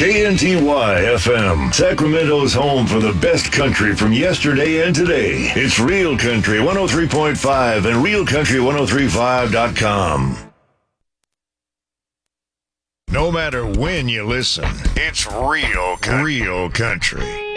KNTY FM, Sacramento's home for the best country from yesterday and today. It's Real Country 103.5 and realcountry1035.com. No matter when you listen, it's Real Country. Real Country.